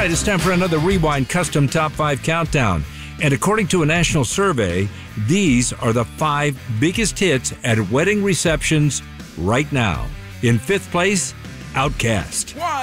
right, it's time for another Rewind Custom Top 5 Countdown. And according to a national survey, these are the 5 biggest hits at wedding receptions right now. In 5th place, Outkast. 1,